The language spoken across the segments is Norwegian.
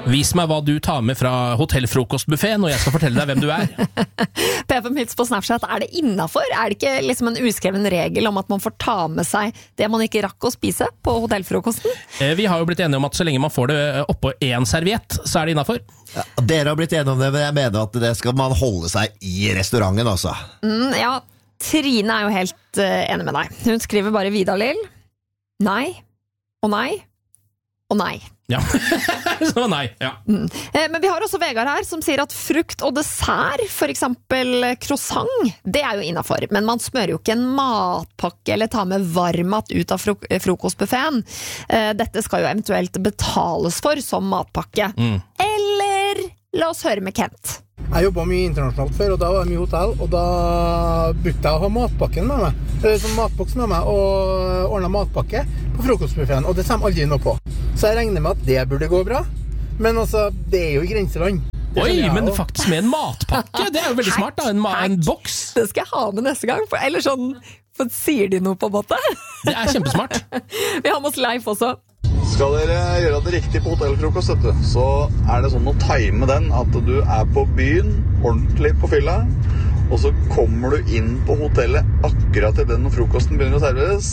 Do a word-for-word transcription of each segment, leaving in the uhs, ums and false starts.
Vis meg hva du tar med fra hotellfrokostbuffeten, og jeg skal fortelle deg hvem du er. P F M Hits på Snapchat, er det innenfor? Er det ikke liksom en uskreven regel om at man får ta med seg det man ikke rakk å spise på hotellfrokosten? Vi har jo blitt enige om at så lenge man får det oppå en serviett, så er det innenfor. Ja, dere har blitt enige om det, men jeg mener at det skal man holde seg i restauranten også. Mm, ja, Trine er jo helt uh, enig med deg. Hun skriver bare Vidar Lill. Nei, og nei, og nei. Ja, så nei, ja. Mm. Men vi har også Vegard her som sier at frukt og dessert, for eksempel croissant, det er jo innenfor. Men man smører jo ikke en matpakke eller tar med varmat ut av fro frokostbuffeten. Dette skal jo eventuelt betales for som matpakke. Mm. Eller la oss høre med Kent. Jeg jobbet mye internasjonalt før, og da var jeg mye hotell, og da brukte jeg å ha matpakken med meg, eller sånn matboks med meg, og ordnet matpakke på frokostbuffeten, og det kommer aldri noe på. Så jeg regner med at det burde gå bra, men altså, det er jo i grenseland. Oi, men faktisk med en matpakke, det er jo veldig smart da, en, en boks. Det skal jeg ha med neste gang, for, eller sånn, for sier de noe på en måte? Det er kjempesmart. Vi har med oss Leif også. Skal dere gjøre det riktig på hotellfrokost, vet du, så er det sånn å time den at du er på byen, ordentlig på fylla, og så kommer du inn på hotellet akkurat til den når frokosten begynner å serveres.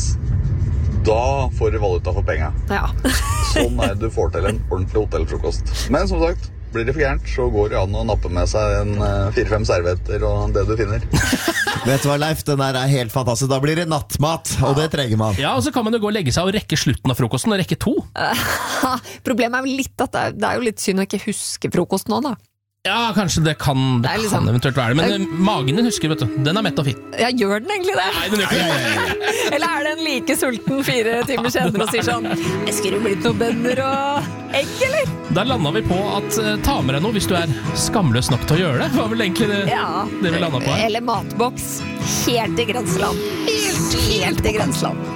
Da får du valuta for penga. Ja. Sånn er det du får til en ordentlig hotellfrokost. Men som sagt, blir det for gærent, så går det an å nappe med seg en fire-fem servetter og det du finner. Vet du hva, Leif? Den der er helt fantastisk. Da blir det nattmat, og det trenger man. Ja, og så kan man jo gå og legge seg og rekke slutten av frokosten, og rekke to. Uh, problemet er jo litt at det er, det er jo litt synd å ikke huske frokost nå, da. Ja, kanskje det kan, det det liksom, kan eventuelt være det, men det, magen din husker, vet du. Den er mett og fin. Ja, gjør den egentlig det? Nei, den gjør ikke det. Eller er den like sulten fire timer senere og sier sånn, jeg skulle jo blitt noen bønner og egg, eller? Da landet vi på at uh, ta med deg noe hvis du er skamløs nok til å gjøre det. Det var vel egentlig det, ja, det vi landet på her. Eller matboks. Helt i grenseland. Helt, helt i grenseland.